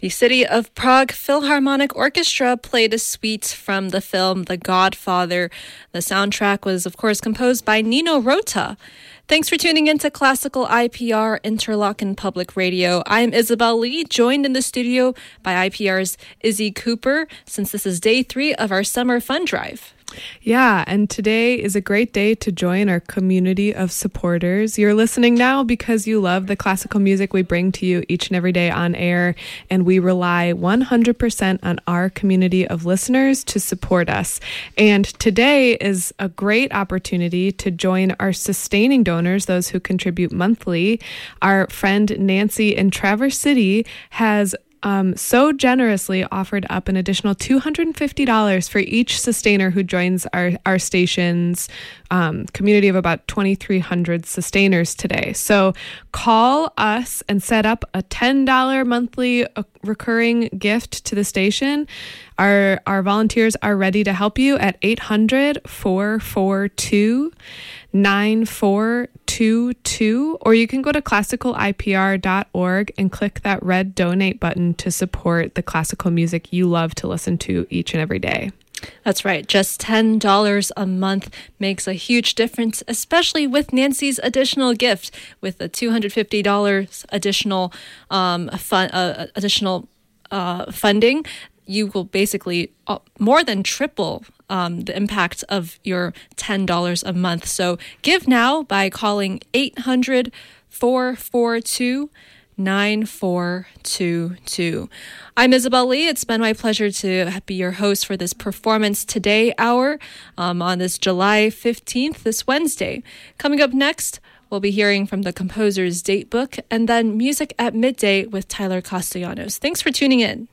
The City of Prague Philharmonic Orchestra played a suite from the film The Godfather. The soundtrack was, of course, composed by Nino Rota. Thanks for tuning in to Classical IPR Interlochen Public Radio. I'm Isabel Lee, joined in the studio by IPR's Izzy Cooper, since this is day 3 of our summer fund drive. Yeah, and today is a great day to join our community of supporters. You're listening now because you love the classical music we bring to you each and every day on air, and we rely 100% on our community of listeners to support us. And today is a great opportunity to join our sustaining donors, those who contribute monthly. Our friend Nancy in Traverse City has so generously offered up an additional $250 for each sustainer who joins our station's community of about 2,300 sustainers today. So call us and set up a $10 monthly recurring gift to the station. Our volunteers are ready to help you at 800-442-9422, or you can go to classicalipr.org and click that red donate button to support the classical music you love to listen to each and every day. That's right. Just $10 a month makes a huge difference, especially with Nancy's additional gift. With the $250 additional funding, you will basically more than triple the impact of your $10 a month. So give now by calling 800-442-9422. I'm Isabel Lee. It's been my pleasure to be your host for this Performance Today hour on this July 15th, this Wednesday. Coming up next, we'll be hearing from the composer's date book and then Music at Midday with Tyler Castellanos. Thanks for tuning in.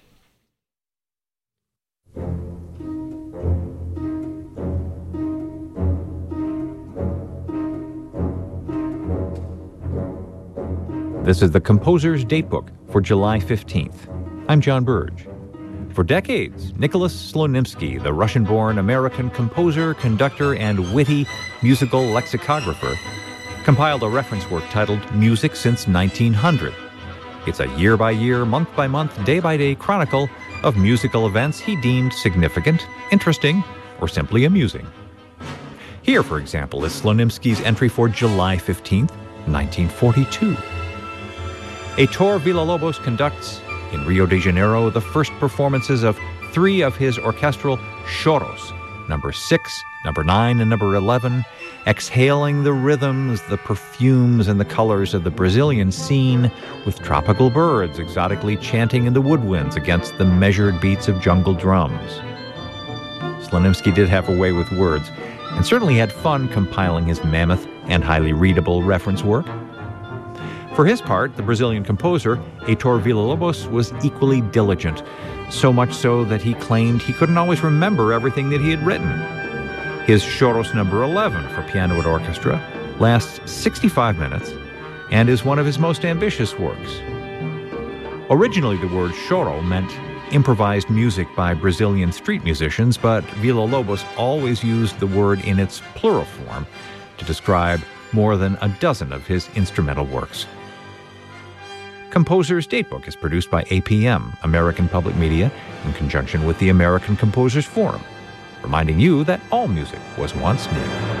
This is the Composer's Datebook for July 15th. I'm John Burge. For decades, Nicholas Slonimsky, the Russian-born American composer, conductor, and witty musical lexicographer, compiled a reference work titled Music Since 1900. It's a year-by-year, month-by-month, day-by-day chronicle of musical events he deemed significant, interesting, or simply amusing. Here, for example, is Slonimsky's entry for July 15th, 1942. Heitor Villa-Lobos conducts, in Rio de Janeiro, the first performances of 3 of his orchestral choros, number 6, number 9, and number 11, exhaling the rhythms, the perfumes, and the colors of the Brazilian scene, with tropical birds exotically chanting in the woodwinds against the measured beats of jungle drums. Slonimsky did have a way with words, and certainly had fun compiling his mammoth and highly readable reference work. For his part, the Brazilian composer, Heitor Villa-Lobos, was equally diligent, so much so that he claimed he couldn't always remember everything that he had written. His Choros number 11 for piano and orchestra lasts 65 minutes and is one of his most ambitious works. Originally, the word choro meant improvised music by Brazilian street musicians, but Villa-Lobos always used the word in its plural form to describe more than a dozen of his instrumental works. Composer's Datebook is produced by APM, American Public Media, in conjunction with the American Composers Forum, reminding you that all music was once new.